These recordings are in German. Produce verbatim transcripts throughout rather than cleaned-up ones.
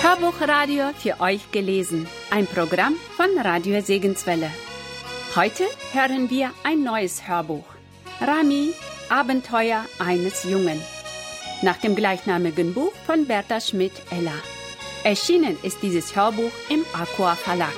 Hörbuchradio für euch gelesen. Ein Programm von Radio Segenswelle. Heute hören wir ein neues Hörbuch. Rami, Abenteuer eines Jungen. Nach dem gleichnamigen Buch von Bertha Schmidt-Eller. Erschienen ist dieses Hörbuch im Aqua Verlag.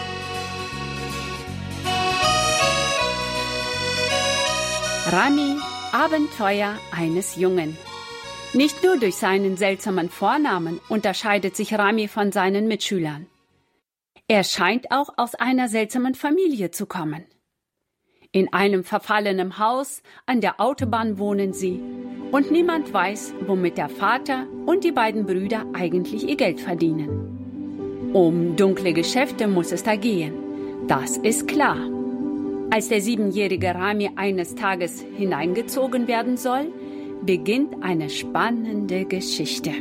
Rami, Abenteuer eines Jungen. Nicht nur durch seinen seltsamen Vornamen unterscheidet sich Rami von seinen Mitschülern. Er scheint auch aus einer seltsamen Familie zu kommen. In einem verfallenen Haus an der Autobahn wohnen sie und niemand weiß, womit der Vater und die beiden Brüder eigentlich ihr Geld verdienen. Um dunkle Geschäfte muss es da gehen, das ist klar. Als der siebenjährige Rami eines Tages hineingezogen werden soll, beginnt eine spannende Geschichte.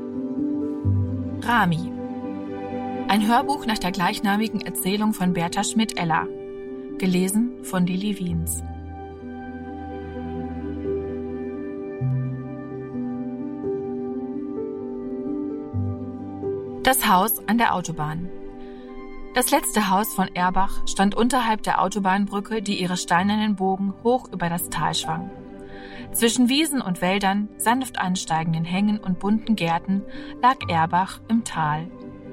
Rami. Ein Hörbuch nach der gleichnamigen Erzählung von Bertha Schmidt-Eller. Gelesen von Lili Wiens. Das Haus an der Autobahn. Das letzte Haus von Erbach stand unterhalb der Autobahnbrücke, die ihre steinernen Bogen hoch über das Tal schwang. Zwischen Wiesen und Wäldern, sanft ansteigenden Hängen und bunten Gärten lag Erbach im Tal.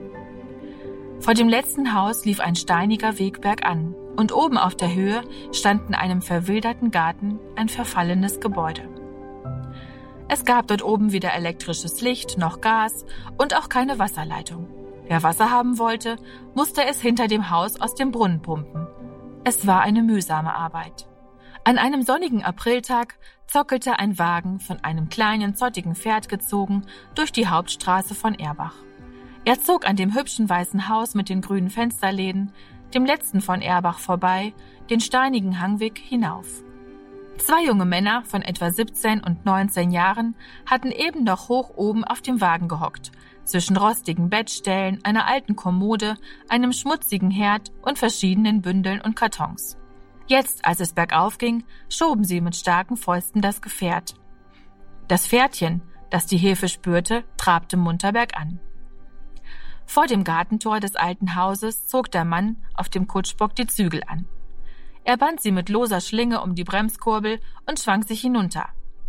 Vor dem letzten Haus lief ein steiniger Weg bergan und oben auf der Höhe stand in einem verwilderten Garten ein verfallenes Gebäude. Es gab dort oben weder elektrisches Licht noch Gas und auch keine Wasserleitung. Wer Wasser haben wollte, musste es hinter dem Haus aus dem Brunnen pumpen. Es war eine mühsame Arbeit. An einem sonnigen Apriltag zockelte ein Wagen, von einem kleinen, zottigen Pferd gezogen, durch die Hauptstraße von Erbach. Er zog an dem hübschen weißen Haus mit den grünen Fensterläden, dem letzten von Erbach vorbei, den steinigen Hangweg hinauf. Zwei junge Männer von etwa siebzehn und neunzehn Jahren hatten eben noch hoch oben auf dem Wagen gehockt, zwischen rostigen Bettstellen, einer alten Kommode, einem schmutzigen Herd und verschiedenen Bündeln und Kartons. Jetzt, als es bergauf ging, schoben sie mit starken Fäusten das Gefährt. Das Pferdchen, das die Hilfe spürte, trabte munter bergan. Vor dem Gartentor des alten Hauses zog der Mann auf dem Kutschbock die Zügel an. Er band sie mit loser Schlinge um die Bremskurbel und schwang sich hinunter.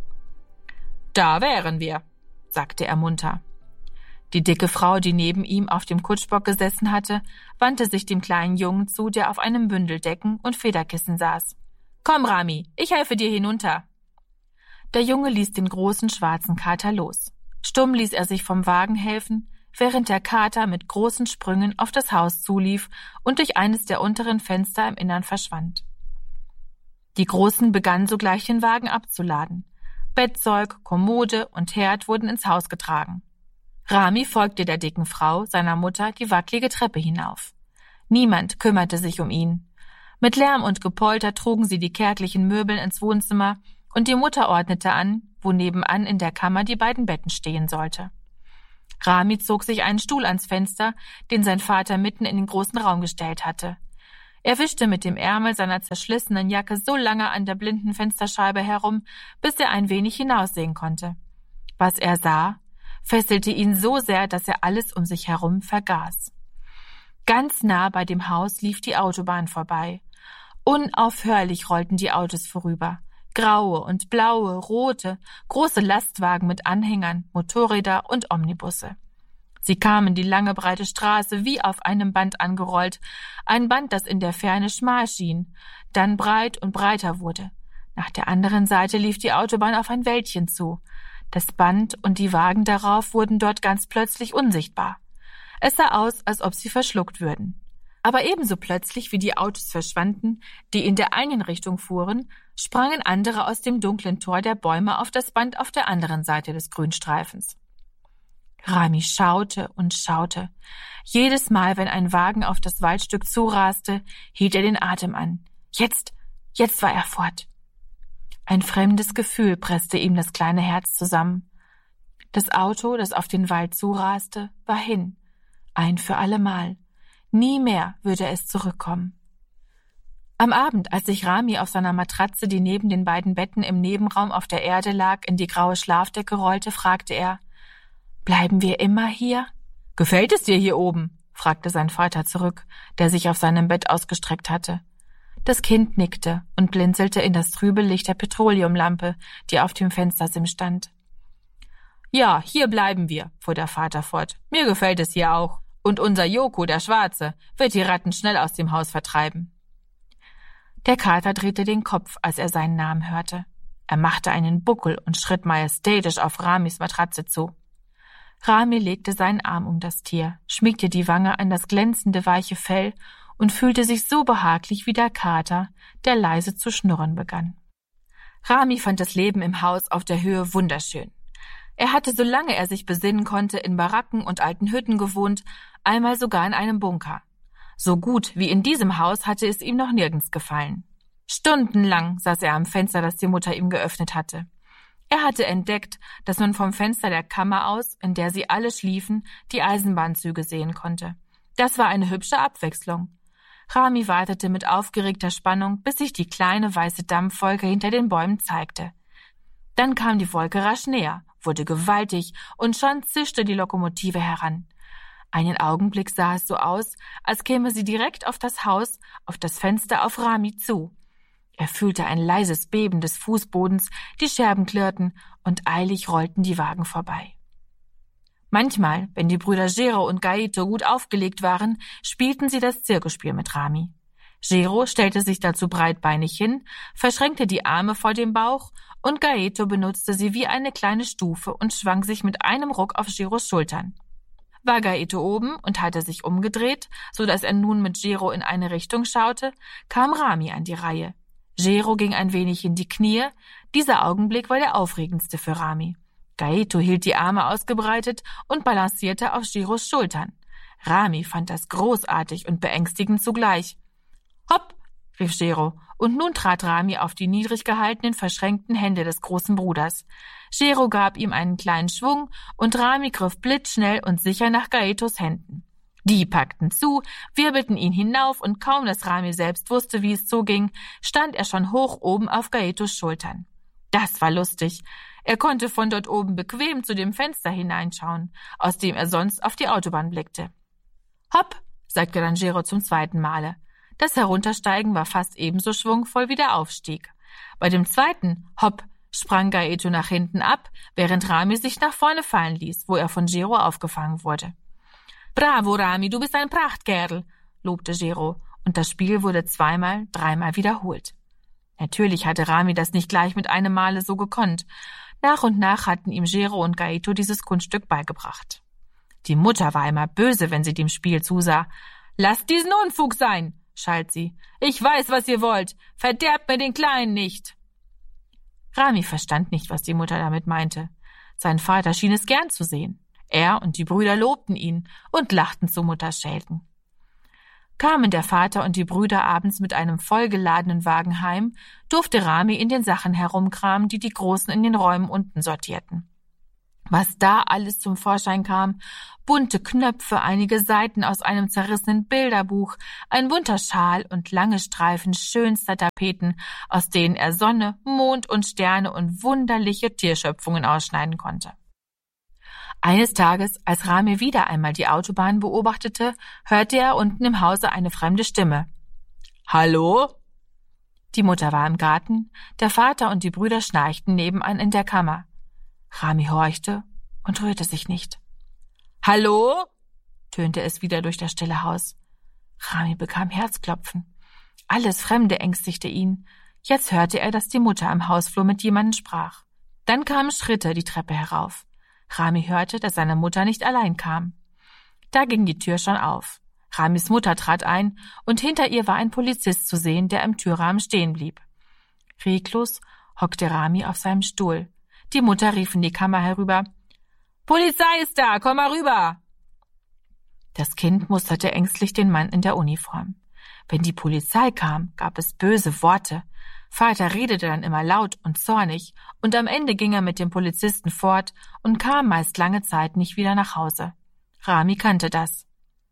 »Da wären wir«, sagte er munter. Die dicke Frau, die neben ihm auf dem Kutschbock gesessen hatte, wandte sich dem kleinen Jungen zu, der auf einem Bündel Decken und Federkissen saß. »Komm, Rami, ich helfe dir hinunter.« Der Junge ließ den großen schwarzen Kater los. Stumm ließ er sich vom Wagen helfen, während der Kater mit großen Sprüngen auf das Haus zulief und durch eines der unteren Fenster im Innern verschwand. Die Großen begannen sogleich den Wagen abzuladen. Bettzeug, Kommode und Herd wurden ins Haus getragen. Rami folgte der dicken Frau, seiner Mutter, die wackelige Treppe hinauf. Niemand kümmerte sich um ihn. Mit Lärm und Gepolter trugen sie die kärglichen Möbel ins Wohnzimmer und die Mutter ordnete an, wo nebenan in der Kammer die beiden Betten stehen sollte. Rami zog sich einen Stuhl ans Fenster, den sein Vater mitten in den großen Raum gestellt hatte. Er wischte mit dem Ärmel seiner zerschlissenen Jacke so lange an der blinden Fensterscheibe herum, bis er ein wenig hinaussehen konnte. Was er sah, fesselte ihn so sehr, dass er alles um sich herum vergaß. Ganz nah bei dem Haus lief die Autobahn vorbei. Unaufhörlich rollten die Autos vorüber. Graue und blaue, rote, große Lastwagen mit Anhängern, Motorräder und Omnibusse. Sie kamen die lange, breite Straße wie auf einem Band angerollt, ein Band, das in der Ferne schmal schien, dann breit und breiter wurde. Nach der anderen Seite lief die Autobahn auf ein Wäldchen zu. Das Band und die Wagen darauf wurden dort ganz plötzlich unsichtbar. Es sah aus, als ob sie verschluckt würden. Aber ebenso plötzlich, wie die Autos verschwanden, die in der einen Richtung fuhren, sprangen andere aus dem dunklen Tor der Bäume auf das Band auf der anderen Seite des Grünstreifens. Rami schaute und schaute. Jedes Mal, wenn ein Wagen auf das Waldstück zuraste, hielt er den Atem an. Jetzt, jetzt war er fort. Ein fremdes Gefühl presste ihm das kleine Herz zusammen. Das Auto, das auf den Wald zuraste, war hin. Ein für allemal. Nie mehr würde es zurückkommen. Am Abend, als sich Rami auf seiner Matratze, die neben den beiden Betten im Nebenraum auf der Erde lag, in die graue Schlafdecke rollte, fragte er, »Bleiben wir immer hier?« »Gefällt es dir hier oben?« fragte sein Vater zurück, der sich auf seinem Bett ausgestreckt hatte. Das Kind nickte und blinzelte in das trübe Licht der Petroleumlampe, die auf dem Fenstersims stand. »Ja, hier bleiben wir«, fuhr der Vater fort. »Mir gefällt es hier auch. Und unser Joko, der Schwarze, wird die Ratten schnell aus dem Haus vertreiben.« Der Kater drehte den Kopf, als er seinen Namen hörte. Er machte einen Buckel und schritt majestätisch auf Ramis Matratze zu. Rami legte seinen Arm um das Tier, schmiegte die Wange an das glänzende, weiche Fell und fühlte sich so behaglich wie der Kater, der leise zu schnurren begann. Rami fand das Leben im Haus auf der Höhe wunderschön. Er hatte, solange er sich besinnen konnte, in Baracken und alten Hütten gewohnt, einmal sogar in einem Bunker. So gut wie in diesem Haus hatte es ihm noch nirgends gefallen. Stundenlang saß er am Fenster, das die Mutter ihm geöffnet hatte. Er hatte entdeckt, dass man vom Fenster der Kammer aus, in der sie alle schliefen, die Eisenbahnzüge sehen konnte. Das war eine hübsche Abwechslung. Rami wartete mit aufgeregter Spannung, bis sich die kleine weiße Dampfwolke hinter den Bäumen zeigte. Dann kam die Wolke rasch näher, wurde gewaltig und schon zischte die Lokomotive heran. Einen Augenblick sah es so aus, als käme sie direkt auf das Haus, auf das Fenster, auf Rami zu. Er fühlte ein leises Beben des Fußbodens, die Scherben klirrten und eilig rollten die Wagen vorbei. Manchmal, wenn die Brüder Gero und Gaito gut aufgelegt waren, spielten sie das Zirkusspiel mit Rami. Gero stellte sich dazu breitbeinig hin, verschränkte die Arme vor dem Bauch und Gaito benutzte sie wie eine kleine Stufe und schwang sich mit einem Ruck auf Geros Schultern. War Gaito oben und hatte sich umgedreht, so dass er nun mit Gero in eine Richtung schaute, kam Rami an die Reihe. Gero ging ein wenig in die Knie, dieser Augenblick war der aufregendste für Rami. Gaito hielt die Arme ausgebreitet und balancierte auf Geros Schultern. Rami fand das großartig und beängstigend zugleich. »Hopp«, rief Gero, und nun trat Rami auf die niedrig gehaltenen, verschränkten Hände des großen Bruders. Gero gab ihm einen kleinen Schwung und Rami griff blitzschnell und sicher nach Gaitos Händen. Die packten zu, wirbelten ihn hinauf und kaum, dass Rami selbst wusste, wie es zuging, stand er schon hoch oben auf Gaitos Schultern. Das war lustig. Er konnte von dort oben bequem zu dem Fenster hineinschauen, aus dem er sonst auf die Autobahn blickte. »Hopp«, sagte dann Gero zum zweiten Male. Das Heruntersteigen war fast ebenso schwungvoll wie der Aufstieg. Bei dem zweiten Hopp sprang Gaito nach hinten ab, während Rami sich nach vorne fallen ließ, wo er von Gero aufgefangen wurde. »Bravo, Rami, du bist ein Prachtkerl«, lobte Gero, und das Spiel wurde zweimal, dreimal wiederholt. Natürlich hatte Rami das nicht gleich mit einem Male so gekonnt. Nach und nach hatten ihm Gero und Gaito dieses Kunststück beigebracht. Die Mutter war immer böse, wenn sie dem Spiel zusah. »Lasst diesen Unfug sein«, schalt sie. »Ich weiß, was ihr wollt. Verderbt mir den Kleinen nicht.« Rami verstand nicht, was die Mutter damit meinte. Sein Vater schien es gern zu sehen. Er und die Brüder lobten ihn und lachten zu Mutters Schelten. Kamen der Vater und die Brüder abends mit einem vollgeladenen Wagen heim, durfte Rami in den Sachen herumkramen, die die Großen in den Räumen unten sortierten. Was da alles zum Vorschein kam: bunte Knöpfe, einige Seiten aus einem zerrissenen Bilderbuch, ein bunter Schal und lange Streifen schönster Tapeten, aus denen er Sonne, Mond und Sterne und wunderliche Tierschöpfungen ausschneiden konnte. Eines Tages, als Rami wieder einmal die Autobahn beobachtete, hörte er unten im Hause eine fremde Stimme. »Hallo?« Die Mutter war im Garten, der Vater und die Brüder schnarchten nebenan in der Kammer. Rami horchte und rührte sich nicht. »Hallo?« tönte es wieder durch das stille Haus. Rami bekam Herzklopfen. Alles Fremde ängstigte ihn. Jetzt hörte er, dass die Mutter im Hausflur mit jemandem sprach. Dann kamen Schritte die Treppe herauf. Rami hörte, dass seine Mutter nicht allein kam. Da ging die Tür schon auf. Ramis Mutter trat ein, und hinter ihr war ein Polizist zu sehen, der im Türrahmen stehen blieb. Reglos hockte Rami auf seinem Stuhl. Die Mutter rief in die Kammer herüber: »Polizei ist da, komm mal rüber!« Das Kind musterte ängstlich den Mann in der Uniform. Wenn die Polizei kam, gab es böse Worte. Vater redete dann immer laut und zornig, und am Ende ging er mit dem Polizisten fort und kam meist lange Zeit nicht wieder nach Hause. Rami kannte das.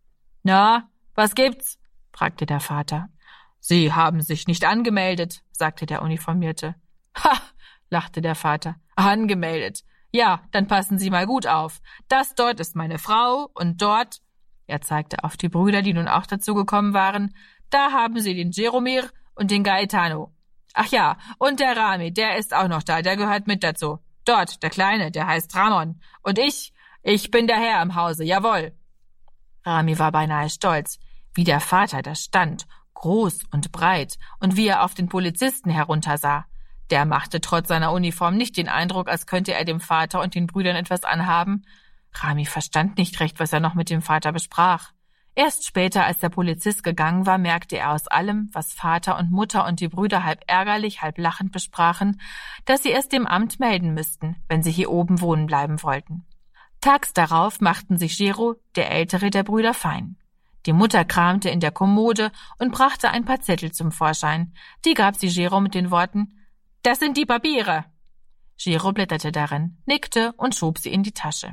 »Na, was gibt's?« fragte der Vater. »Sie haben sich nicht angemeldet«, sagte der Uniformierte. »Ha«, lachte der Vater, »angemeldet. Ja, dann passen Sie mal gut auf. Das dort ist meine Frau und dort, er zeigte auf die Brüder, die nun auch dazu gekommen waren, da haben Sie den Jeromir und den Gaetano. Ach ja, und der Rami, der ist auch noch da, der gehört mit dazu. Dort, der Kleine, der heißt Ramon. Und ich, ich bin der Herr im Hause, jawohl. Rami war beinahe stolz, wie der Vater da stand, groß und breit, und wie er auf den Polizisten heruntersah. Der machte trotz seiner Uniform nicht den Eindruck, als könnte er dem Vater und den Brüdern etwas anhaben. Rami verstand nicht recht, was er noch mit dem Vater besprach. Erst später, als der Polizist gegangen war, merkte er aus allem, was Vater und Mutter und die Brüder halb ärgerlich, halb lachend besprachen, dass sie es dem Amt melden müssten, wenn sie hier oben wohnen bleiben wollten. Tags darauf machten sich Gero, der ältere der Brüder, fein. Die Mutter kramte in der Kommode und brachte ein paar Zettel zum Vorschein. Die gab sie Gero mit den Worten: »Das sind die Papiere.« Gero blätterte darin, nickte und schob sie in die Tasche.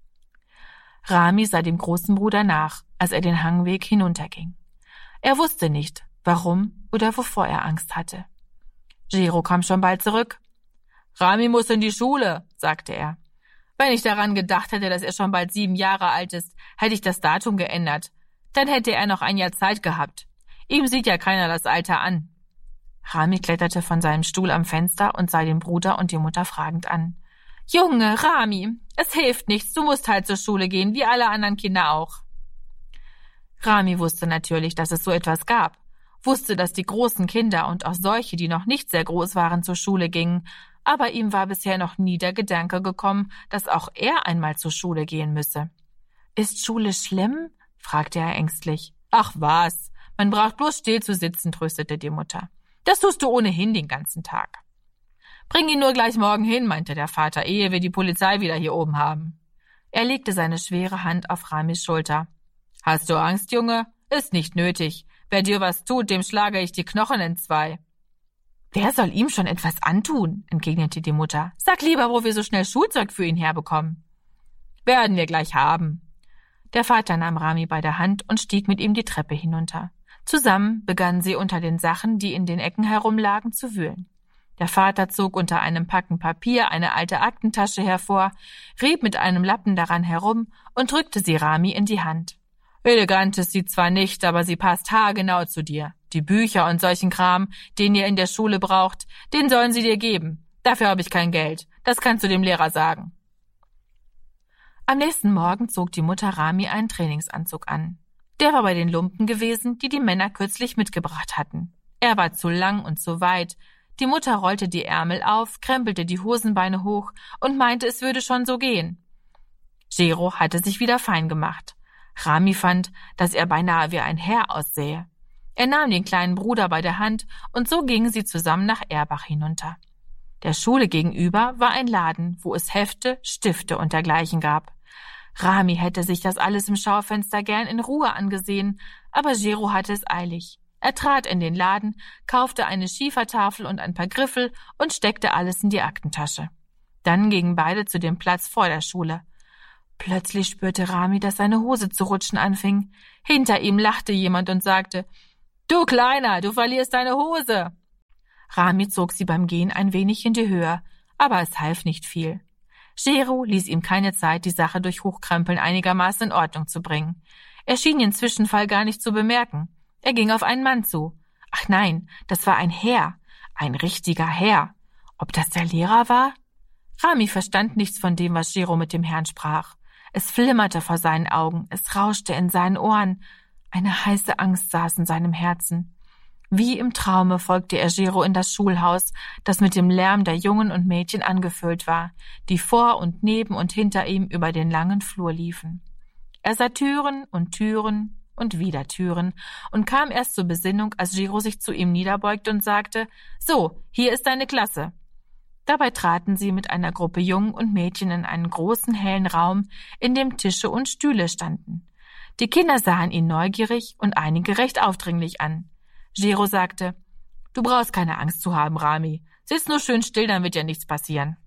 Rami sah dem großen Bruder nach, als er den Hangweg hinunterging. Er wusste nicht, warum oder wovor er Angst hatte. Gero kam schon bald zurück. »Rami muss in die Schule«, sagte er. »Wenn ich daran gedacht hätte, dass er schon bald sieben Jahre alt ist, hätte ich das Datum geändert. Dann hätte er noch ein Jahr Zeit gehabt. Ihm sieht ja keiner das Alter an.« Rami kletterte von seinem Stuhl am Fenster und sah den Bruder und die Mutter fragend an. »Junge, Rami, es hilft nichts, du musst halt zur Schule gehen, wie alle anderen Kinder auch.« Rami wusste natürlich, dass es so etwas gab, wusste, dass die großen Kinder und auch solche, die noch nicht sehr groß waren, zur Schule gingen, aber ihm war bisher noch nie der Gedanke gekommen, dass auch er einmal zur Schule gehen müsse. »Ist Schule schlimm?« fragte er ängstlich. »Ach was, man braucht bloß still zu sitzen«, tröstete die Mutter. »Das tust du ohnehin den ganzen Tag.« »Bring ihn nur gleich morgen hin«, meinte der Vater, ehe wir die Polizei wieder hier oben haben. Er legte seine schwere Hand auf Ramis Schulter. »Hast du Angst, Junge? Ist nicht nötig. Wer dir was tut, dem schlage ich die Knochen entzwei.« »Wer soll ihm schon etwas antun?«, entgegnete die Mutter. »Sag lieber, wo wir so schnell Schulzeug für ihn herbekommen.« »Werden wir gleich haben.« Der Vater nahm Rami bei der Hand und stieg mit ihm die Treppe hinunter. Zusammen begannen sie unter den Sachen, die in den Ecken herumlagen, zu wühlen. Der Vater zog unter einem Packen Papier eine alte Aktentasche hervor, rieb mit einem Lappen daran herum und drückte sie Rami in die Hand. »Elegant ist sie zwar nicht, aber sie passt haargenau zu dir. Die Bücher und solchen Kram, den ihr in der Schule braucht, den sollen sie dir geben. Dafür habe ich kein Geld. Das kannst du dem Lehrer sagen.« Am nächsten Morgen zog die Mutter Rami einen Trainingsanzug an. Der war bei den Lumpen gewesen, die die Männer kürzlich mitgebracht hatten. Er war zu lang und zu weit. Die Mutter rollte die Ärmel auf, krempelte die Hosenbeine hoch und meinte, es würde schon so gehen. Gero hatte sich wieder fein gemacht. Rami fand, dass er beinahe wie ein Herr aussähe. Er nahm den kleinen Bruder bei der Hand und so gingen sie zusammen nach Erbach hinunter. Der Schule gegenüber war ein Laden, wo es Hefte, Stifte und dergleichen gab. Rami hätte sich das alles im Schaufenster gern in Ruhe angesehen, aber Gero hatte es eilig. Er trat in den Laden, kaufte eine Schiefertafel und ein paar Griffel und steckte alles in die Aktentasche. Dann gingen beide zu dem Platz vor der Schule. Plötzlich spürte Rami, dass seine Hose zu rutschen anfing. Hinter ihm lachte jemand und sagte, »Du Kleiner, du verlierst deine Hose!« Rami zog sie beim Gehen ein wenig in die Höhe, aber es half nicht viel. Gero ließ ihm keine Zeit, die Sache durch Hochkrempeln einigermaßen in Ordnung zu bringen. Er schien den Zwischenfall gar nicht zu bemerken. Er ging auf einen Mann zu. Ach nein, das war ein Herr, ein richtiger Herr. Ob das der Lehrer war? Rami verstand nichts von dem, was Gero mit dem Herrn sprach. Es flimmerte vor seinen Augen, es rauschte in seinen Ohren. Eine heiße Angst saß in seinem Herzen. Wie im Traume folgte er Gero in das Schulhaus, das mit dem Lärm der Jungen und Mädchen angefüllt war, die vor und neben und hinter ihm über den langen Flur liefen. Er sah Türen und Türen und wieder Türen und kam erst zur Besinnung, als Gero sich zu ihm niederbeugte und sagte, »So, hier ist deine Klasse.« Dabei traten sie mit einer Gruppe Jungen und Mädchen in einen großen, hellen Raum, in dem Tische und Stühle standen. Die Kinder sahen ihn neugierig und einige recht aufdringlich an. Gero sagte, »Du brauchst keine Angst zu haben, Rami. Sitz nur schön still, dann wird ja nichts passieren.«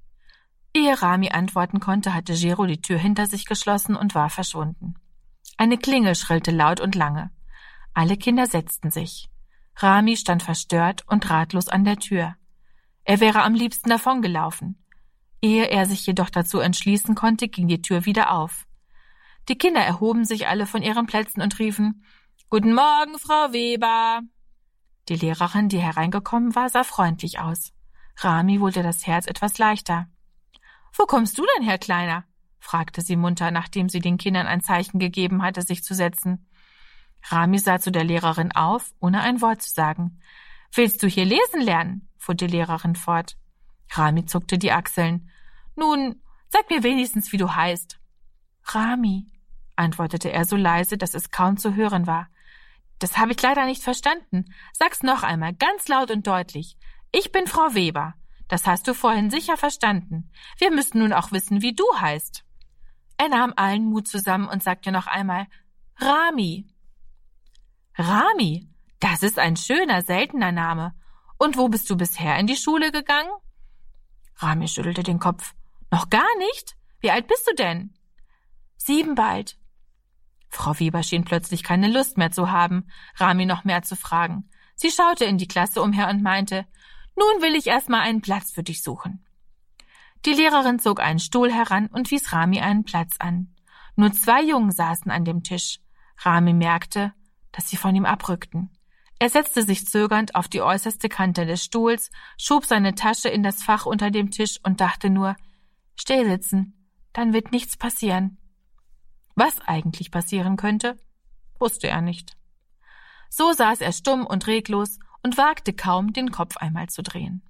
Ehe Rami antworten konnte, hatte Gero die Tür hinter sich geschlossen und war verschwunden. Eine Klingel schrillte laut und lange. Alle Kinder setzten sich. Rami stand verstört und ratlos an der Tür. Er wäre am liebsten davongelaufen. Ehe er sich jedoch dazu entschließen konnte, ging die Tür wieder auf. Die Kinder erhoben sich alle von ihren Plätzen und riefen: »Guten Morgen, Frau Weber!« Die Lehrerin, die hereingekommen war, sah freundlich aus. Rami wurde das Herz etwas leichter. »Wo kommst du denn her, Kleiner?« fragte sie munter, nachdem sie den Kindern ein Zeichen gegeben hatte, sich zu setzen. Rami sah zu der Lehrerin auf, ohne ein Wort zu sagen. »Willst du hier lesen lernen?« fuhr die Lehrerin fort. Rami zuckte die Achseln. »Nun, sag mir wenigstens, wie du heißt.« »Rami«, antwortete er so leise, dass es kaum zu hören war. »Das habe ich leider nicht verstanden. Sag's noch einmal, ganz laut und deutlich. Ich bin Frau Weber. Das hast du vorhin sicher verstanden. Wir müssen nun auch wissen, wie du heißt.« Er nahm allen Mut zusammen und sagte noch einmal: »Rami.« »Rami, das ist ein schöner, seltener Name. Und wo bist du bisher in die Schule gegangen?« Rami schüttelte den Kopf. »Noch gar nicht? Wie alt bist du denn?« »Sieben bald.« Frau Weber schien plötzlich keine Lust mehr zu haben, Rami noch mehr zu fragen. Sie schaute in die Klasse umher und meinte: »Nun will ich erst mal einen Platz für dich suchen.« Die Lehrerin zog einen Stuhl heran und wies Rami einen Platz an. Nur zwei Jungen saßen an dem Tisch. Rami merkte, dass sie von ihm abrückten. Er setzte sich zögernd auf die äußerste Kante des Stuhls, schob seine Tasche in das Fach unter dem Tisch und dachte nur: »Still sitzen, dann wird nichts passieren.« Was eigentlich passieren könnte, wusste er nicht. So saß er stumm und reglos und wagte kaum, den Kopf einmal zu drehen.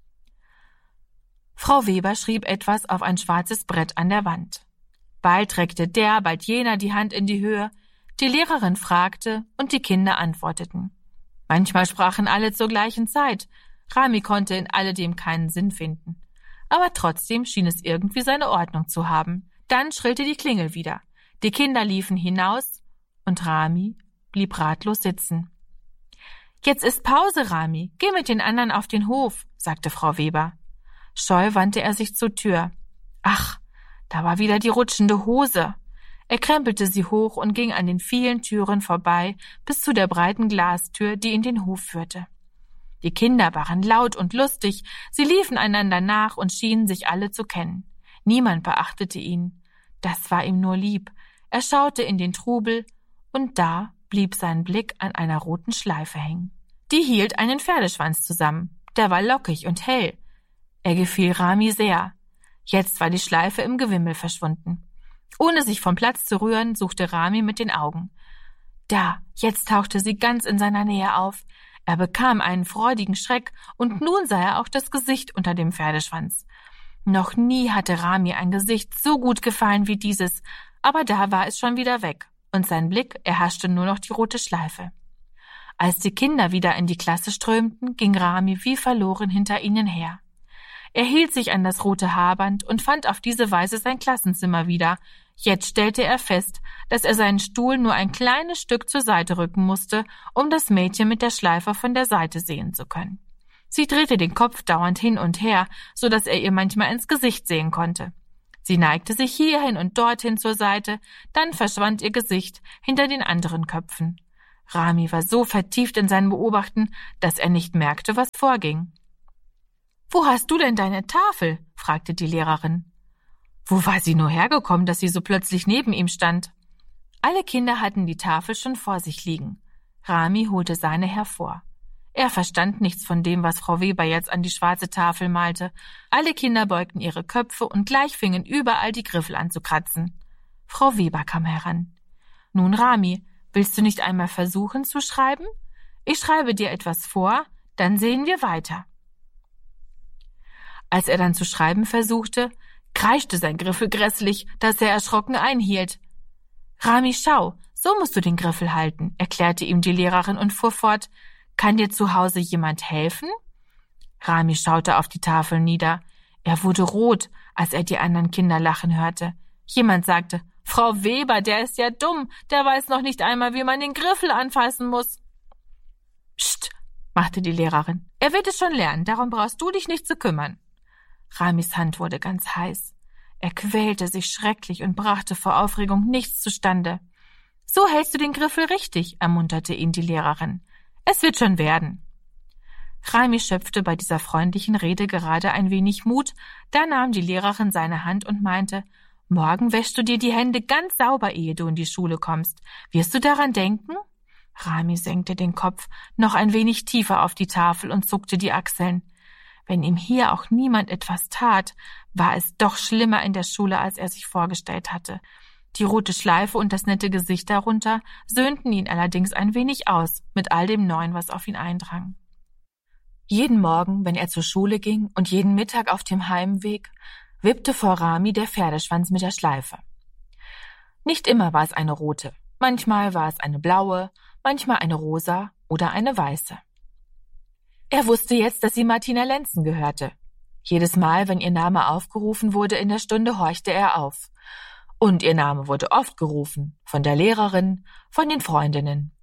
Frau Weber schrieb etwas auf ein schwarzes Brett an der Wand. Bald reckte der, bald jener die Hand in die Höhe. Die Lehrerin fragte und die Kinder antworteten. Manchmal sprachen alle zur gleichen Zeit. Rami konnte in alledem keinen Sinn finden. Aber trotzdem schien es irgendwie seine Ordnung zu haben. Dann schrillte die Klingel wieder. Die Kinder liefen hinaus und Rami blieb ratlos sitzen. »Jetzt ist Pause, Rami. Geh mit den anderen auf den Hof«, sagte Frau Weber. Scheu wandte er sich zur Tür. Ach, da war wieder die rutschende Hose. Er krempelte sie hoch und ging an den vielen Türen vorbei bis zu der breiten Glastür, die in den Hof führte. Die Kinder waren laut und lustig, sie liefen einander nach und schienen sich alle zu kennen. Niemand beachtete ihn. Das war ihm nur lieb. Er schaute in den Trubel, und da blieb sein Blick an einer roten Schleife hängen. Die hielt einen Pferdeschwanz zusammen. Der war lockig und hell. Er gefiel Rami sehr. Jetzt war die Schleife im Gewimmel verschwunden. Ohne sich vom Platz zu rühren, suchte Rami mit den Augen. Da, jetzt tauchte sie ganz in seiner Nähe auf. Er bekam einen freudigen Schreck, und nun sah er auch das Gesicht unter dem Pferdeschwanz. Noch nie hatte Rami ein Gesicht so gut gefallen wie dieses, aber da war es schon wieder weg, und sein Blick erhaschte nur noch die rote Schleife. Als die Kinder wieder in die Klasse strömten, ging Rami wie verloren hinter ihnen her. Er hielt sich an das rote Haarband und fand auf diese Weise sein Klassenzimmer wieder. Jetzt stellte er fest, dass er seinen Stuhl nur ein kleines Stück zur Seite rücken musste, um das Mädchen mit der Schleife von der Seite sehen zu können. Sie drehte den Kopf dauernd hin und her, so dass er ihr manchmal ins Gesicht sehen konnte. Sie neigte sich hierhin und dorthin zur Seite, dann verschwand ihr Gesicht hinter den anderen Köpfen. Rami war so vertieft in sein Beobachten, dass er nicht merkte, was vorging. »Wo hast du denn deine Tafel?« fragte die Lehrerin. Wo war sie nur hergekommen, dass sie so plötzlich neben ihm stand? Alle Kinder hatten die Tafel schon vor sich liegen. Rami holte seine hervor. Er verstand nichts von dem, was Frau Weber jetzt an die schwarze Tafel malte. Alle Kinder beugten ihre Köpfe und gleich fingen überall die Griffel an zu kratzen. Frau Weber kam heran. »Nun, Rami, willst du nicht einmal versuchen zu schreiben? Ich schreibe dir etwas vor, dann sehen wir weiter.« Als er dann zu schreiben versuchte, kreischte sein Griffel grässlich, dass er erschrocken einhielt. »Rami, schau, so musst du den Griffel halten«, erklärte ihm die Lehrerin und fuhr fort. »Kann dir zu Hause jemand helfen?« Rami schaute auf die Tafel nieder. Er wurde rot, als er die anderen Kinder lachen hörte. Jemand sagte: »Frau Weber, der ist ja dumm, der weiß noch nicht einmal, wie man den Griffel anfassen muss.« »Psst«, machte die Lehrerin. »Er wird es schon lernen, darum brauchst du dich nicht zu kümmern.« Ramis Hand wurde ganz heiß. Er quälte sich schrecklich und brachte vor Aufregung nichts zustande. »So hältst du den Griffel richtig«, ermunterte ihn die Lehrerin. »Es wird schon werden.« Rami schöpfte bei dieser freundlichen Rede gerade ein wenig Mut, da nahm die Lehrerin seine Hand und meinte, »Morgen wäschst du dir die Hände ganz sauber, ehe du in die Schule kommst. Wirst du daran denken?« Rami senkte den Kopf noch ein wenig tiefer auf die Tafel und zuckte die Achseln. Wenn ihm hier auch niemand etwas tat, war es doch schlimmer in der Schule, als er sich vorgestellt hatte. Die rote Schleife und das nette Gesicht darunter söhnten ihn allerdings ein wenig aus, mit all dem Neuen, was auf ihn eindrang. Jeden Morgen, wenn er zur Schule ging und jeden Mittag auf dem Heimweg, wippte vor Rami der Pferdeschwanz mit der Schleife. Nicht immer war es eine rote, manchmal war es eine blaue, manchmal eine rosa oder eine weiße. Er wusste jetzt, dass sie Martina Lenzen gehörte. Jedes Mal, wenn ihr Name aufgerufen wurde in der Stunde, horchte er auf. Und ihr Name wurde oft gerufen, von der Lehrerin, von den Freundinnen.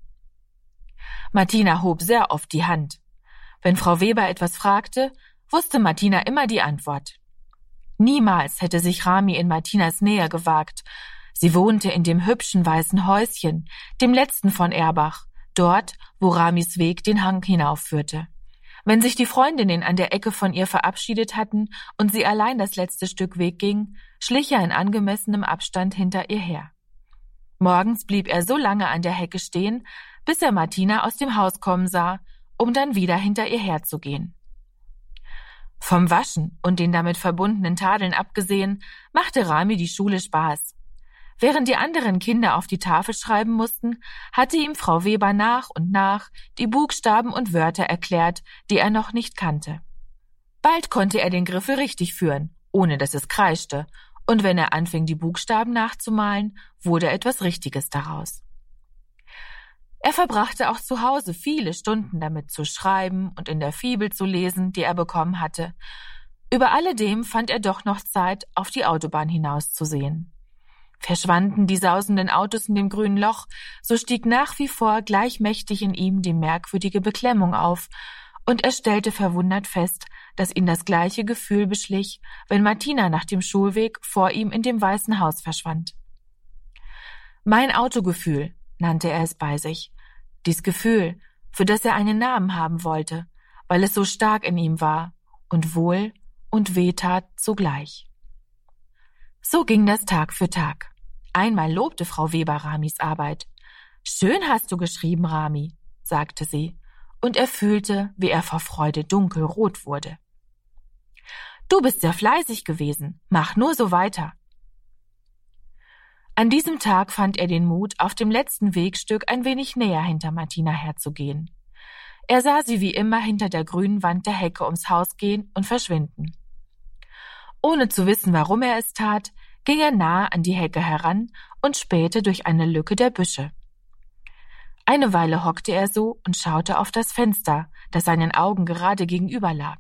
Martina hob sehr oft die Hand. Wenn Frau Weber etwas fragte, wusste Martina immer die Antwort. Niemals hätte sich Rami in Martinas Nähe gewagt. Sie wohnte in dem hübschen weißen Häuschen, dem letzten von Erbach, dort, wo Ramis Weg den Hang hinaufführte. Wenn sich die Freundinnen an der Ecke von ihr verabschiedet hatten und sie allein das letzte Stück Weg ging, schlich er in angemessenem Abstand hinter ihr her. Morgens blieb er so lange an der Hecke stehen, bis er Martina aus dem Haus kommen sah, um dann wieder hinter ihr herzugehen. Vom Waschen und den damit verbundenen Tadeln abgesehen, machte Rami die Schule Spaß. Während die anderen Kinder auf die Tafel schreiben mussten, hatte ihm Frau Weber nach und nach die Buchstaben und Wörter erklärt, die er noch nicht kannte. Bald konnte er den Griffel richtig führen, ohne dass es kreischte, und wenn er anfing, die Buchstaben nachzumalen, wurde etwas Richtiges daraus. Er verbrachte auch zu Hause viele Stunden damit zu schreiben und in der Fibel zu lesen, die er bekommen hatte. Über alledem fand er doch noch Zeit, auf die Autobahn hinauszusehen. Verschwanden die sausenden Autos in dem grünen Loch, so stieg nach wie vor gleich mächtig in ihm die merkwürdige Beklemmung auf, und er stellte verwundert fest, dass ihn das gleiche Gefühl beschlich, wenn Martina nach dem Schulweg vor ihm in dem weißen Haus verschwand. Mein Autogefühl nannte er es bei sich. Dies Gefühl, für das er einen Namen haben wollte, weil es so stark in ihm war und wohl und weh tat zugleich. So ging das Tag für Tag. Einmal lobte Frau Weber Ramis Arbeit. »Schön hast du geschrieben, Rami«, sagte sie, und er fühlte, wie er vor Freude dunkelrot wurde. »Du bist sehr fleißig gewesen, mach nur so weiter.« An diesem Tag fand er den Mut, auf dem letzten Wegstück ein wenig näher hinter Martina herzugehen. Er sah sie wie immer hinter der grünen Wand der Hecke ums Haus gehen und verschwinden. Ohne zu wissen, warum er es tat, ging er nahe an die Hecke heran und spähte durch eine Lücke der Büsche. Eine Weile hockte er so und schaute auf das Fenster, das seinen Augen gerade gegenüber lag.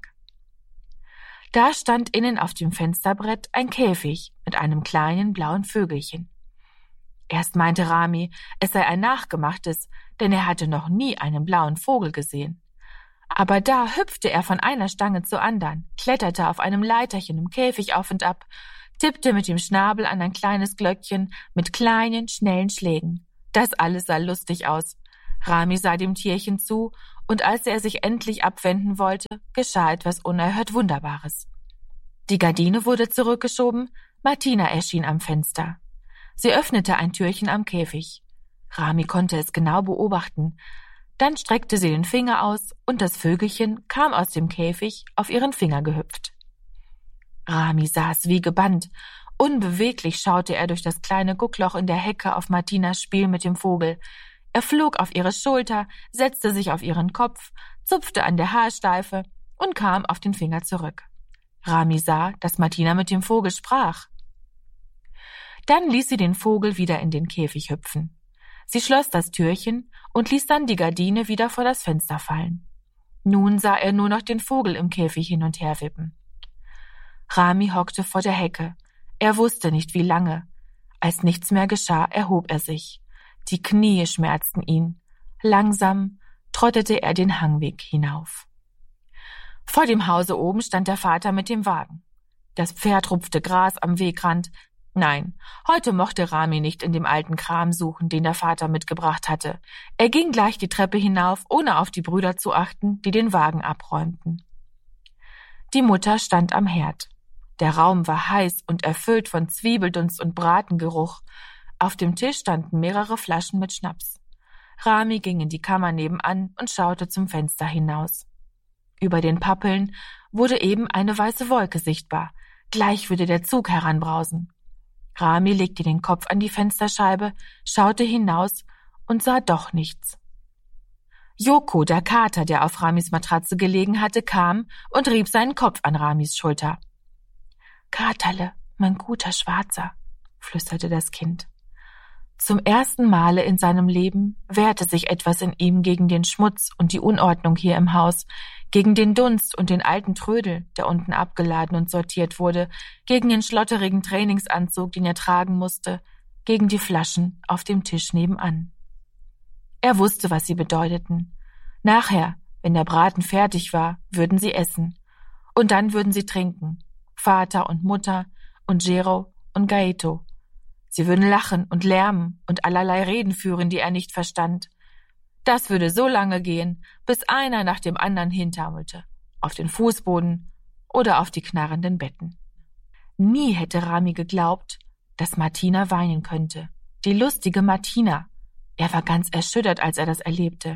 Da stand innen auf dem Fensterbrett ein Käfig mit einem kleinen blauen Vögelchen. Erst meinte Rami, es sei ein nachgemachtes, denn er hatte noch nie einen blauen Vogel gesehen. Aber da hüpfte er von einer Stange zur anderen, kletterte auf einem Leiterchen im Käfig auf und ab, tippte mit dem Schnabel an ein kleines Glöckchen mit kleinen, schnellen Schlägen. Das alles sah lustig aus. Rami sah dem Tierchen zu, und als er sich endlich abwenden wollte, geschah etwas unerhört Wunderbares. Die Gardine wurde zurückgeschoben, Martina erschien am Fenster. Sie öffnete ein Türchen am Käfig. Rami konnte es genau beobachten. Dann streckte sie den Finger aus, und das Vögelchen kam aus dem Käfig auf ihren Finger gehüpft. Rami saß wie gebannt. Unbeweglich schaute er durch das kleine Guckloch in der Hecke auf Martinas Spiel mit dem Vogel. Er flog auf ihre Schulter, setzte sich auf ihren Kopf, zupfte an der Haarsteife und kam auf den Finger zurück. Rami sah, dass Martina mit dem Vogel sprach. Dann ließ sie den Vogel wieder in den Käfig hüpfen. Sie schloss das Türchen und ließ dann die Gardine wieder vor das Fenster fallen. Nun sah er nur noch den Vogel im Käfig hin und her wippen. Rami hockte vor der Hecke. Er wusste nicht, wie lange. Als nichts mehr geschah, erhob er sich. Die Knie schmerzten ihn. Langsam trottete er den Hangweg hinauf. Vor dem Hause oben stand der Vater mit dem Wagen. Das Pferd rupfte Gras am Wegrand. Nein, heute mochte Rami nicht in dem alten Kram suchen, den der Vater mitgebracht hatte. Er ging gleich die Treppe hinauf, ohne auf die Brüder zu achten, die den Wagen abräumten. Die Mutter stand am Herd. Der Raum war heiß und erfüllt von Zwiebeldunst und Bratengeruch. Auf dem Tisch standen mehrere Flaschen mit Schnaps. Rami ging in die Kammer nebenan und schaute zum Fenster hinaus. Über den Pappeln wurde eben eine weiße Wolke sichtbar. Gleich würde der Zug heranbrausen. Rami legte den Kopf an die Fensterscheibe, schaute hinaus und sah doch nichts. Joko, der Kater, der auf Ramis Matratze gelegen hatte, kam und rieb seinen Kopf an Ramis Schulter. »Katerle, mein guter Schwarzer«, flüsterte das Kind. Zum ersten Male in seinem Leben wehrte sich etwas in ihm gegen den Schmutz und die Unordnung hier im Haus, gegen den Dunst und den alten Trödel, der unten abgeladen und sortiert wurde, gegen den schlotterigen Trainingsanzug, den er tragen musste, gegen die Flaschen auf dem Tisch nebenan. Er wusste, was sie bedeuteten. Nachher, wenn der Braten fertig war, würden sie essen. Und dann würden sie trinken. Vater und Mutter und Gero und Gaeto. Sie würden lachen und lärmen und allerlei Reden führen, die er nicht verstand. Das würde so lange gehen, bis einer nach dem anderen hintaumelte, auf den Fußboden oder auf die knarrenden Betten. Nie hätte Rami geglaubt, dass Martina weinen könnte. Die lustige Martina. Er war ganz erschüttert, als er das erlebte.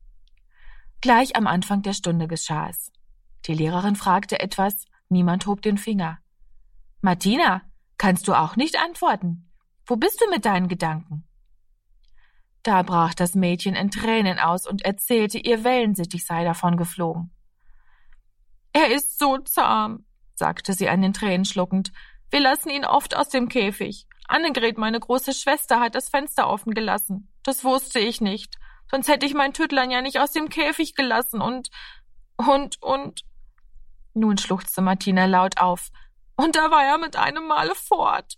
Gleich am Anfang der Stunde geschah es. Die Lehrerin fragte etwas, niemand hob den Finger. »Martina, kannst du auch nicht antworten? Wo bist du mit deinen Gedanken?« Da brach das Mädchen in Tränen aus und erzählte, ihr Wellensittich sei davon geflogen. »Er ist so zahm«, sagte sie an den Tränen schluckend. »Wir lassen ihn oft aus dem Käfig. Annegret, meine große Schwester, hat das Fenster offen gelassen. Das wusste ich nicht. Sonst hätte ich mein Tüttlein ja nicht aus dem Käfig gelassen und, und, und...« Nun schluchzte Martina laut auf. »Und da war er mit einem Male fort.«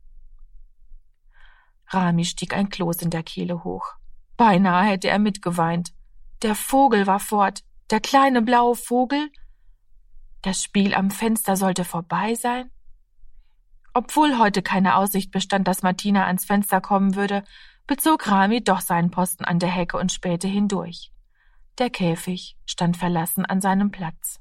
Rami stieg ein Kloß in der Kehle hoch. Beinahe hätte er mitgeweint. Der Vogel war fort, der kleine blaue Vogel. Das Spiel am Fenster sollte vorbei sein. Obwohl heute keine Aussicht bestand, dass Martina ans Fenster kommen würde, bezog Rami doch seinen Posten an der Hecke und spähte hindurch. Der Käfig stand verlassen an seinem Platz.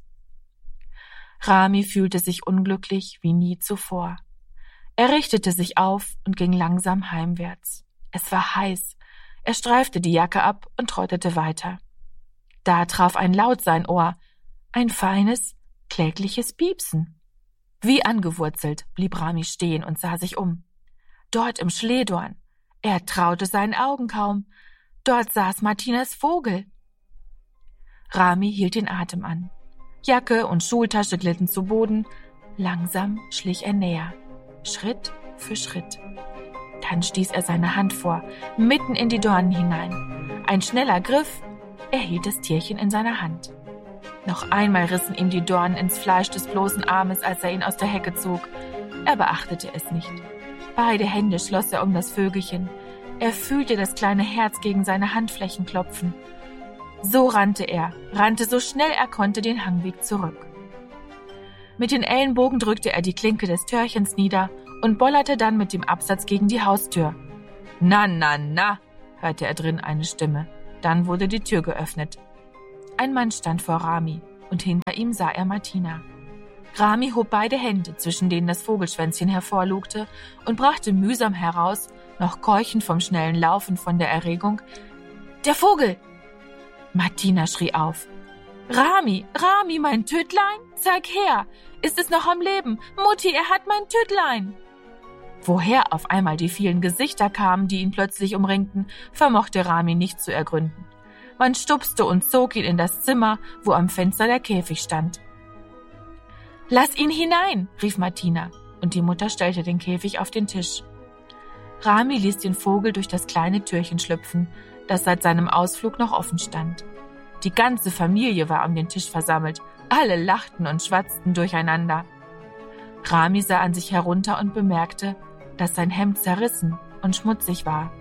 Rami fühlte sich unglücklich wie nie zuvor. Er richtete sich auf und ging langsam heimwärts. Es war heiß. Er streifte die Jacke ab und trottete weiter. Da traf ein Laut sein Ohr, ein feines, klägliches Piepsen. Wie angewurzelt blieb Rami stehen und sah sich um. Dort im Schlehdorn. Er traute seinen Augen kaum. Dort saß Martinas Vogel. Rami hielt den Atem an. Jacke und Schultasche glitten zu Boden. Langsam schlich er näher. Schritt für Schritt. Dann stieß er seine Hand vor, mitten in die Dornen hinein. Ein schneller Griff, er hielt das Tierchen in seiner Hand. Noch einmal rissen ihm die Dornen ins Fleisch des bloßen Armes, als er ihn aus der Hecke zog. Er beachtete es nicht. Beide Hände schloss er um das Vögelchen. Er fühlte das kleine Herz gegen seine Handflächen klopfen. So rannte er, rannte so schnell er konnte den Hangweg zurück. Mit den Ellenbogen drückte er die Klinke des Törchens nieder und bollerte dann mit dem Absatz gegen die Haustür. »Na, na, na«, hörte er drin eine Stimme. Dann wurde die Tür geöffnet. Ein Mann stand vor Rami und hinter ihm sah er Martina. Rami hob beide Hände, zwischen denen das Vogelschwänzchen hervorlugte, und brachte mühsam heraus, noch keuchend vom schnellen Laufen von der Erregung: »Der Vogel!« Martina schrie auf. »Rami, Rami, mein Tüttlein? Zeig her! Ist es noch am Leben? Mutti, er hat mein Tüttlein!« Woher auf einmal die vielen Gesichter kamen, die ihn plötzlich umringten, vermochte Rami nicht zu ergründen. Man stupste und zog ihn in das Zimmer, wo am Fenster der Käfig stand. »Lass ihn hinein«, rief Martina, und die Mutter stellte den Käfig auf den Tisch. Rami ließ den Vogel durch das kleine Türchen schlüpfen, das seit seinem Ausflug noch offen stand. Die ganze Familie war um den Tisch versammelt, alle lachten und schwatzten durcheinander. Rami sah an sich herunter und bemerkte, dass sein Hemd zerrissen und schmutzig war.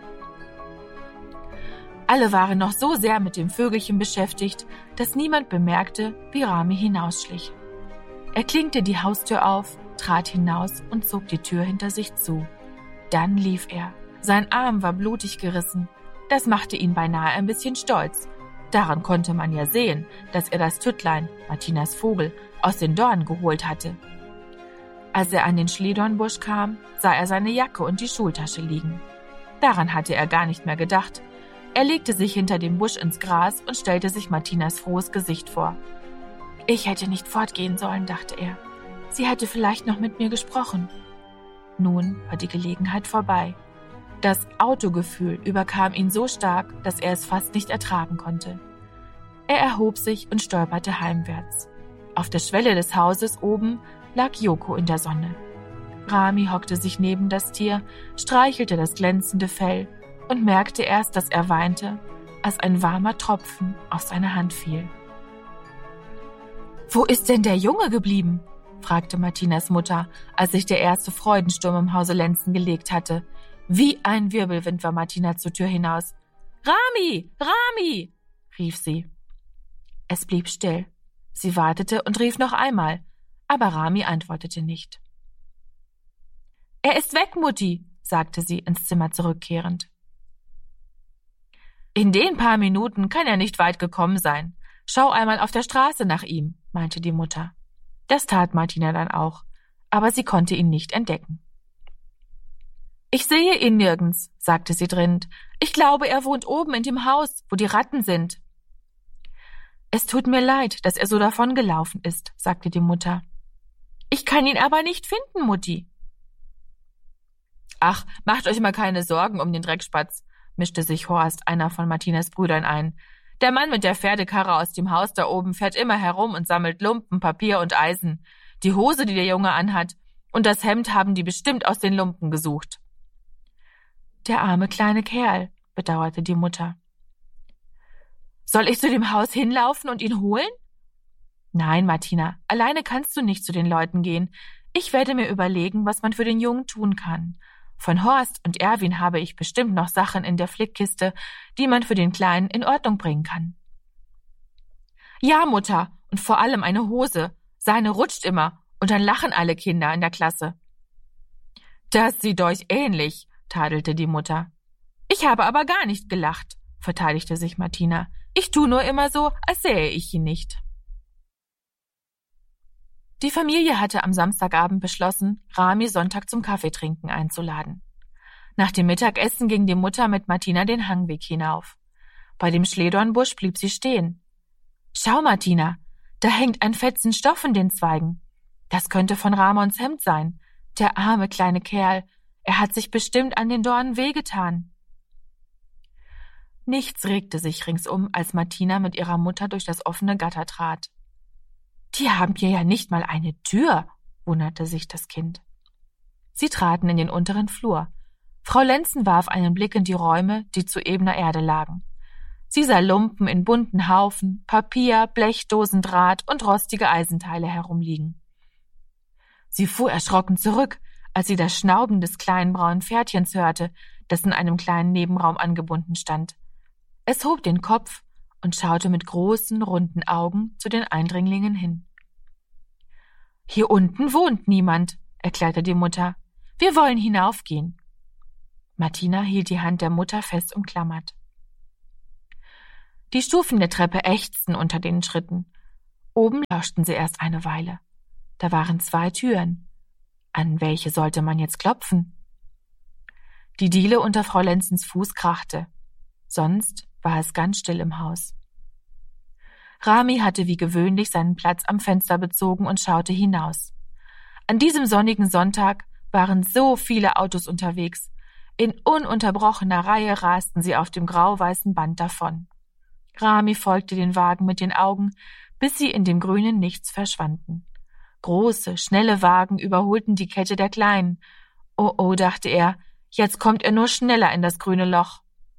Alle waren noch so sehr mit dem Vögelchen beschäftigt, dass niemand bemerkte, wie Rami hinausschlich. Er klinkte die Haustür auf, trat hinaus und zog die Tür hinter sich zu. Dann lief er. Sein Arm war blutig gerissen. Das machte ihn beinahe ein bisschen stolz. Daran konnte man ja sehen, dass er das Tüttlein, Martinas Vogel, aus den Dornen geholt hatte. Als er an den Schlehdornbusch kam, sah er seine Jacke und die Schultasche liegen. Daran hatte er gar nicht mehr gedacht. Er legte sich hinter dem Busch ins Gras und stellte sich Martinas frohes Gesicht vor. Ich hätte nicht fortgehen sollen, dachte er. Sie hätte vielleicht noch mit mir gesprochen. Nun war die Gelegenheit vorbei. Das Autogefühl überkam ihn so stark, dass er es fast nicht ertragen konnte. Er erhob sich und stolperte heimwärts. Auf der Schwelle des Hauses oben lag Joko in der Sonne. Rami hockte sich neben das Tier, streichelte das glänzende Fell und merkte erst, dass er weinte, als ein warmer Tropfen auf seine Hand fiel. »Wo ist denn der Junge geblieben?« fragte Martinas Mutter, als sich der erste Freudensturm im Hause Lenzen gelegt hatte. Wie ein Wirbelwind war Martina zur Tür hinaus. »Rami! Rami!« rief sie. Es blieb still. Sie wartete und rief noch einmal, aber Rami antwortete nicht. »Er ist weg, Mutti«, sagte sie, ins Zimmer zurückkehrend. »In den paar Minuten kann er nicht weit gekommen sein. Schau einmal auf der Straße nach ihm«, meinte die Mutter. Das tat Martina dann auch, aber sie konnte ihn nicht entdecken. »Ich sehe ihn nirgends«, sagte sie dringend. »Ich glaube, er wohnt oben in dem Haus, wo die Ratten sind.« »Es tut mir leid, dass er so davongelaufen ist«, sagte die Mutter. »Ich kann ihn aber nicht finden, Mutti.« »Ach, macht euch mal keine Sorgen um den Dreckspatz«, mischte sich Horst, einer von Martinas Brüdern, ein. »Der Mann mit der Pferdekarre aus dem Haus da oben fährt immer herum und sammelt Lumpen, Papier und Eisen. Die Hose, die der Junge anhat, und das Hemd haben die bestimmt aus den Lumpen gesucht.« »Der arme kleine Kerl«, bedauerte die Mutter. »Soll ich zu dem Haus hinlaufen und ihn holen?« »Nein, Martina, alleine kannst du nicht zu den Leuten gehen. Ich werde mir überlegen, was man für den Jungen tun kann. Von Horst und Erwin habe ich bestimmt noch Sachen in der Flickkiste, die man für den Kleinen in Ordnung bringen kann.« »Ja, Mutter, und vor allem eine Hose. Seine rutscht immer, und dann lachen alle Kinder in der Klasse.« »Das sieht euch ähnlich«, tadelte die Mutter. »Ich habe aber gar nicht gelacht«, verteidigte sich Martina. »Ich tu nur immer so, als sähe ich ihn nicht.« Die Familie hatte am Samstagabend beschlossen, Rami Sonntag zum Kaffeetrinken einzuladen. Nach dem Mittagessen ging die Mutter mit Martina den Hangweg hinauf. Bei dem Schlehdornbusch blieb sie stehen. »Schau, Martina, da hängt ein Fetzen Stoff in den Zweigen. Das könnte von Ramons Hemd sein. Der arme kleine Kerl, er hat sich bestimmt an den Dornen wehgetan.« Nichts regte sich ringsum, als Martina mit ihrer Mutter durch das offene Gatter trat. »Die haben hier ja nicht mal eine Tür«, wunderte sich das Kind. Sie traten in den unteren Flur. Frau Lenzen warf einen Blick in die Räume, die zu ebener Erde lagen. Sie sah Lumpen in bunten Haufen, Papier, Blechdosen, Draht und rostige Eisenteile herumliegen. Sie fuhr erschrocken zurück, als sie das Schnauben des kleinen braunen Pferdchens hörte, das in einem kleinen Nebenraum angebunden stand. Es hob den Kopf und schaute mit großen, runden Augen zu den Eindringlingen hin. »Hier unten wohnt niemand«, erklärte die Mutter. »Wir wollen hinaufgehen.« Martina hielt die Hand der Mutter fest umklammert. Die Stufen der Treppe ächzten unter den Schritten. Oben lauschten sie erst eine Weile. Da waren zwei Türen. An welche sollte man jetzt klopfen? Die Diele unter Frau Lenzens Fuß krachte. Sonst war es ganz still im Haus. Rami hatte wie gewöhnlich seinen Platz am Fenster bezogen und schaute hinaus. An diesem sonnigen Sonntag waren so viele Autos unterwegs. In ununterbrochener Reihe rasten sie auf dem grau-weißen Band davon. Rami folgte den Wagen mit den Augen, bis sie in dem grünen Nichts verschwanden. Große, schnelle Wagen überholten die Kette der Kleinen. Oh, oh, dachte er, jetzt kommt er nur schneller in das grüne Loch.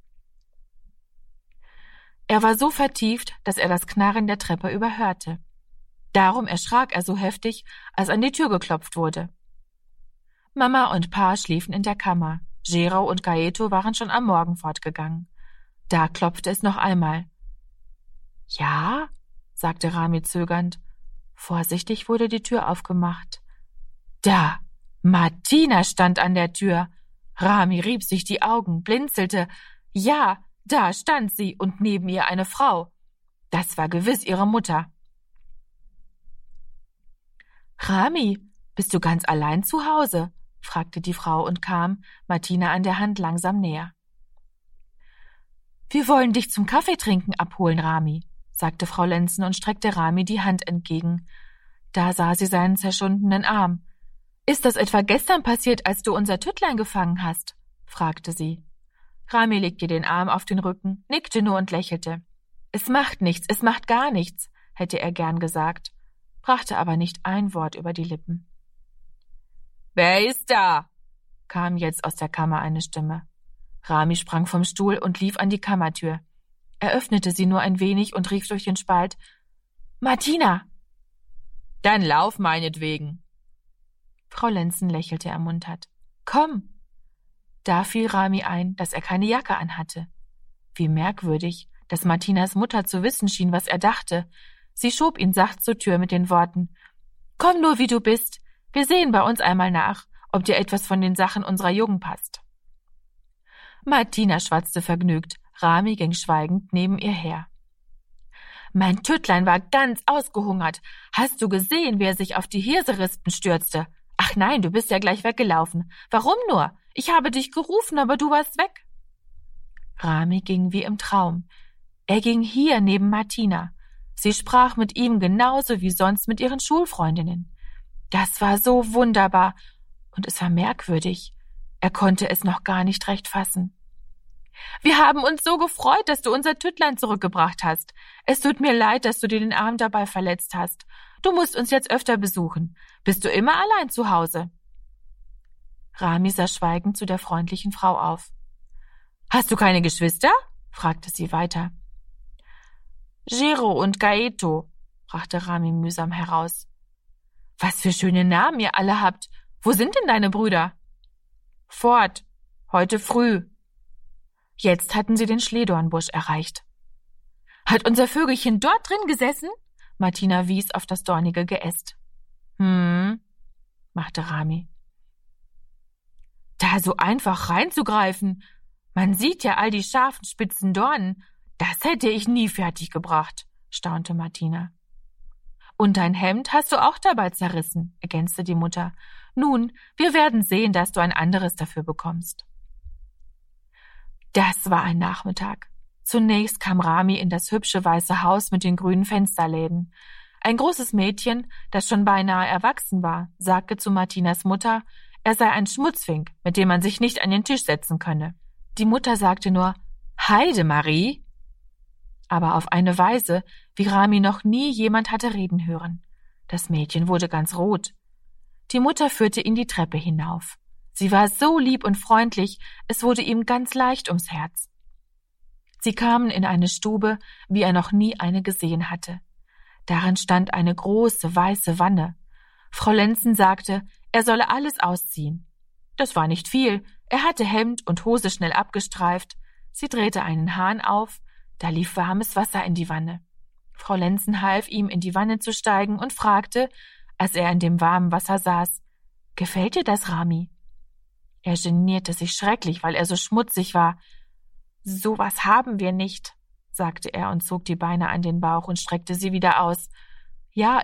Er war so vertieft, dass er das Knarren der Treppe überhörte. Darum erschrak er so heftig, als an die Tür geklopft wurde. Mama und Pa schliefen in der Kammer. Gero und Gaeto waren schon am Morgen fortgegangen. Da klopfte es noch einmal. »Ja?«, sagte Rami zögernd. Vorsichtig wurde die Tür aufgemacht. Da, Martina stand an der Tür. Rami rieb sich die Augen, blinzelte. Ja, da stand sie und neben ihr eine Frau. Das war gewiss ihre Mutter. »Rami, bist du ganz allein zu Hause?« fragte die Frau und kam, Martina an der Hand, langsam näher. »Wir wollen dich zum Kaffeetrinken abholen, Rami«, sagte Frau Lenzen und streckte Rami die Hand entgegen. Da sah sie seinen zerschundenen Arm. »Ist das etwa gestern passiert, als du unser Tüttlein gefangen hast?« fragte sie. Rami legte den Arm auf den Rücken, nickte nur und lächelte. »Es macht nichts, es macht gar nichts«, hätte er gern gesagt, brachte aber nicht ein Wort über die Lippen. »Wer ist da?« kam jetzt aus der Kammer eine Stimme. Rami sprang vom Stuhl und lief an die Kammertür. Er öffnete sie nur ein wenig und rief durch den Spalt: »Martina!« »Dann lauf meinetwegen!« Frau Lenzen lächelte ermuntert. »Komm!« Da fiel Rami ein, dass er keine Jacke anhatte. Wie merkwürdig, dass Martinas Mutter zu wissen schien, was er dachte. Sie schob ihn sacht zur Tür mit den Worten: »Komm nur, wie du bist. Wir sehen bei uns einmal nach, ob dir etwas von den Sachen unserer Jungen passt.« Martina schwatzte vergnügt. Rami ging schweigend neben ihr her. »Mein Tüttlein war ganz ausgehungert. Hast du gesehen, wie er sich auf die Hirserispen stürzte? Ach nein, du bist ja gleich weggelaufen. Warum nur? Ich habe dich gerufen, aber du warst weg.« Rami ging wie im Traum. Er ging hier neben Martina. Sie sprach mit ihm genauso wie sonst mit ihren Schulfreundinnen. Das war so wunderbar und es war merkwürdig. Er konnte es noch gar nicht recht fassen. »Wir haben uns so gefreut, dass du unser Tüttlein zurückgebracht hast. Es tut mir leid, dass du dir den Arm dabei verletzt hast. Du musst uns jetzt öfter besuchen. Bist du immer allein zu Hause?« Rami sah schweigend zu der freundlichen Frau auf. »Hast du keine Geschwister?« fragte sie weiter. »Gero und Gaeto«, brachte Rami mühsam heraus. »Was für schöne Namen ihr alle habt. Wo sind denn deine Brüder?« »Fort, heute früh.« Jetzt hatten sie den Schlehdornbusch erreicht. »Hat unser Vögelchen dort drin gesessen?« Martina wies auf das dornige Geäst. »Hm«, machte Rami. »Da so einfach reinzugreifen. Man sieht ja all die scharfen, spitzen Dornen. Das hätte ich nie fertiggebracht«, staunte Martina. »Und dein Hemd hast du auch dabei zerrissen«, ergänzte die Mutter. »Nun, wir werden sehen, dass du ein anderes dafür bekommst.« Das war ein Nachmittag. Zunächst kam Rami in das hübsche weiße Haus mit den grünen Fensterläden. Ein großes Mädchen, das schon beinahe erwachsen war, sagte zu Martinas Mutter, er sei ein Schmutzfink, mit dem man sich nicht an den Tisch setzen könne. Die Mutter sagte nur: »Heide, Marie«, aber auf eine Weise, wie Rami noch nie jemand hatte reden hören. Das Mädchen wurde ganz rot. Die Mutter führte ihn die Treppe hinauf. Sie war so lieb und freundlich, es wurde ihm ganz leicht ums Herz. Sie kamen in eine Stube, wie er noch nie eine gesehen hatte. Darin stand eine große, weiße Wanne. Frau Lenzen sagte, er solle alles ausziehen. Das war nicht viel, er hatte Hemd und Hose schnell abgestreift. Sie drehte einen Hahn auf, da lief warmes Wasser in die Wanne. Frau Lenzen half ihm, in die Wanne zu steigen und fragte, als er in dem warmen Wasser saß: »Gefällt dir das, Rami?« Er genierte sich schrecklich, weil er so schmutzig war. »So was haben wir nicht«, sagte er und zog die Beine an den Bauch und streckte sie wieder aus. »Ja,